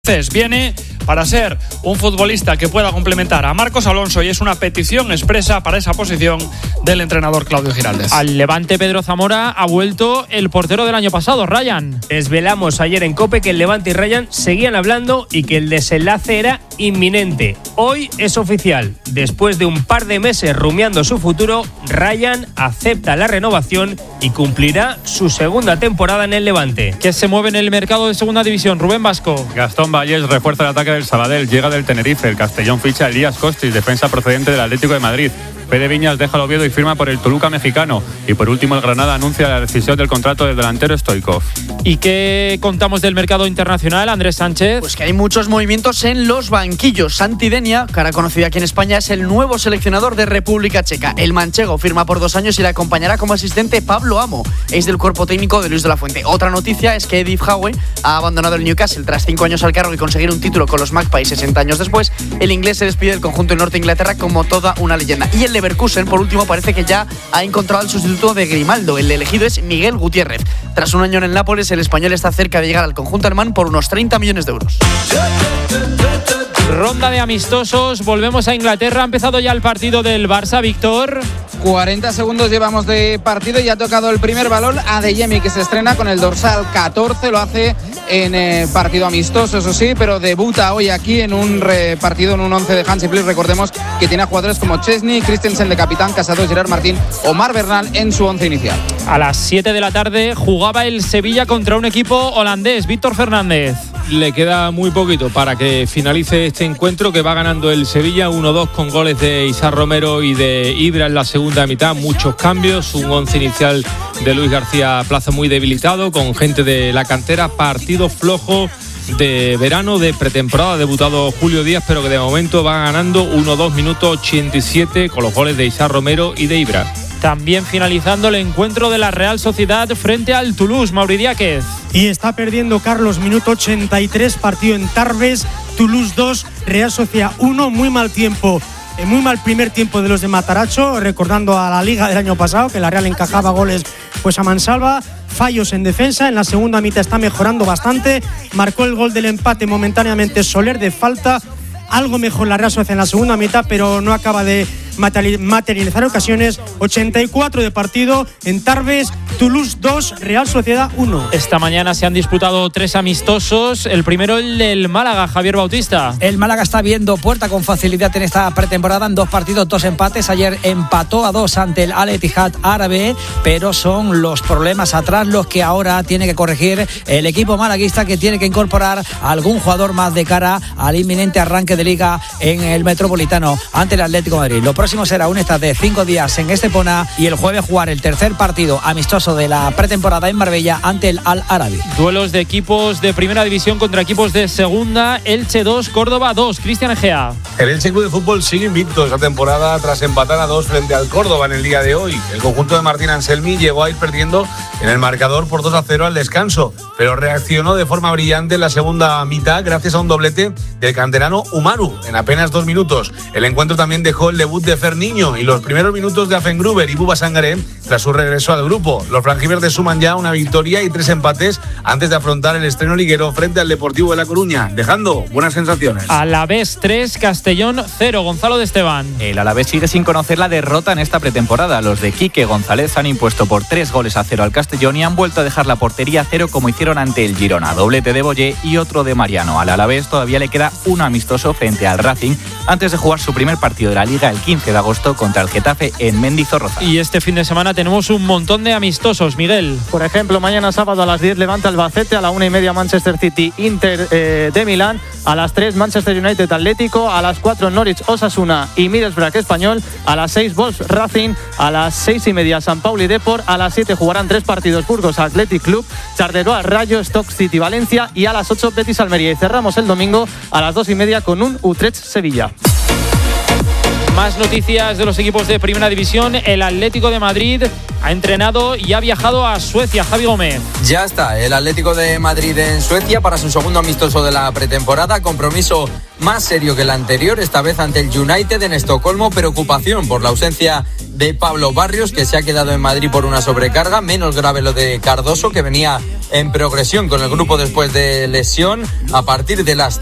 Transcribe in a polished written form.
Viene para ser un futbolista que pueda complementar a Marcos Alonso y es una petición expresa para esa posición del entrenador Claudio Giraldez. Al Levante Pedro Zamora ha vuelto el portero del año pasado, Ryan. Desvelamos ayer en COPE que el Levante y Ryan seguían hablando y que el desenlace era inminente. Hoy es oficial. Después de un par de meses rumiando su futuro, Ryan acepta la renovación y cumplirá su segunda temporada en el Levante. ¿Qué se mueve en el mercado de segunda división? Rubén Vasco. Gastón Valles refuerza el ataque del Sabadell, llega del Tenerife. El Castellón ficha a Elías Costis, defensa procedente del Atlético de Madrid. Fede Viñas deja el Oviedo y firma por el Toluca mexicano. Y por último, el Granada anuncia la decisión del contrato del delantero Stoichkov. ¿Y qué contamos del mercado internacional, Andrés Sánchez? Pues que hay muchos movimientos en los banquillos. Santi Denia, cara conocida aquí en España, es el nuevo seleccionador de República Checa. El manchego firma por 2 años y le acompañará como asistente Pablo Amo, es del cuerpo técnico de Luis de la Fuente. Otra noticia es que Eddie Howe ha abandonado el Newcastle tras 5 años al cargo y conseguir un título con los Magpies 60 años después. El inglés se despide del conjunto de Norte de Inglaterra como toda una leyenda. Y el Leverkusen, por último, parece que ya ha encontrado al sustituto de Grimaldo. El elegido es Miguel Gutiérrez. Tras un año en el Nápoles, el español está cerca de llegar al conjunto alemán por unos 30 millones de euros. Ronda de amistosos, volvemos a Inglaterra. Ha empezado ya el partido del Barça, Víctor. 40 segundos llevamos de partido y ha tocado el primer balón a Adeyemi, que se estrena con el dorsal 14. Lo hace en partido amistoso, eso sí, pero debuta hoy aquí en un partido en un 11 de Hansi Flick. Recordemos que tiene a jugadores como Chesney, Christensen de capitán, Casado, Gerard Martín o Marc Bernal en su 11 inicial. A las 7 de la tarde jugaba el Sevilla contra un equipo holandés, Víctor Fernández. Le queda muy poquito para que finalice este encuentro, que va ganando el Sevilla 1-2 con goles de Isaac Romero y de Ibra en la segunda mitad. Muchos cambios, un 11 inicial de Luis García Plaza muy debilitado, con gente de la cantera. Partido flojo de verano, de pretemporada, ha debutado Julio Díaz, pero que de momento va ganando 1-2, minuto 87, con los goles de Isaac Romero y de Ibra. También finalizando el encuentro de la Real Sociedad frente al Toulouse, Mauri Diáquez. Y está perdiendo Carlos, minuto 83, partido en Tarbes, Toulouse 2, Real Sociedad 1, muy mal tiempo. Muy mal primer tiempo de los de Mataracho, recordando a la Liga del año pasado, que la Real encajaba goles pues a mansalva. Fallos en defensa, en la segunda mitad está mejorando bastante. Marcó el gol del empate momentáneamente Soler de falta. Algo mejor la Real Sociedad en la segunda mitad, pero no acaba de materializar ocasiones. 84 de partido en Tarbes, Toulouse 2, Real Sociedad 1. Esta mañana se han disputado 3 amistosos. El primero, el del Málaga, Javier Bautista. El Málaga está viendo puerta con facilidad en esta pretemporada, en 2 partidos, 2 empates. Ayer empató a 2 ante el Al-Ittihad árabe, pero son los problemas atrás los que ahora tiene que corregir el equipo malaguista, que tiene que incorporar a algún jugador más de cara al inminente arranque de Liga en el Metropolitano ante el Atlético de Madrid. Lo próximo será un estado de 5 días en Estepona y el jueves jugar el tercer partido amistoso de la pretemporada en Marbella ante el Al-Arabi. Duelos de equipos de primera división contra equipos de segunda. Elche 2, Córdoba 2. Cristian Egea. El Elche Club de Fútbol sigue invicto esta temporada tras empatar a 2 frente al Córdoba en el día de hoy. El conjunto de Martín Anselmi llegó a ir perdiendo en el marcador por 2-0 al descanso, pero reaccionó de forma brillante en la segunda mitad gracias a un doblete del canterano Umaru en apenas 2 minutos. El encuentro también dejó el debut de Ferniño y los primeros minutos de Afengruber y Buba Sangaré tras su regreso al grupo. Los franjiverdes suman ya una victoria y 3 empates antes de afrontar el estreno liguero frente al Deportivo de La Coruña, dejando buenas sensaciones. Alavés 3, Castellón 0, Gonzalo de Esteban. El Alavés sigue sin conocer la derrota en esta pretemporada. Los de Quique González han impuesto por 3-0 al Castellón y han vuelto a dejar la portería a 0 como hicieron ante el Girona. Doblete de Boyé y otro de Mariano. Al Alavés todavía le queda un amistoso frente al Racing antes de jugar su primer partido de la Liga el 15 de agosto contra el Getafe en Mendizorroza. Y este fin de semana tenemos un montón de amistosos, Miguel. Por ejemplo, mañana sábado a las 10 Levante Albacete, a la 1:30 Manchester City Inter de Milán, a las 3 Manchester United Atlético, a las 4 Norwich Osasuna y Middlesbrough Español, a las 6 Wolves Racing, a las 6:30 San Pauli Depor, a las 7 jugarán 3 partidos Burgos Athletic Club, Charleroi Rayo, Stoke City Valencia y a las 8 Betis Almería. Y cerramos el domingo a las 2:30 con un Utrecht Sevilla. Más noticias de los equipos de Primera División. El Atlético de Madrid ha entrenado y ha viajado a Suecia. Javi Gómez. Ya está el Atlético de Madrid en Suecia para su segundo amistoso de la pretemporada. Compromiso más serio que el anterior, esta vez ante el United en Estocolmo. Preocupación por la ausencia de Pablo Barrios, que se ha quedado en Madrid por una sobrecarga. Menos grave lo de Cardoso, que venía en progresión con el grupo después de lesión. A partir de las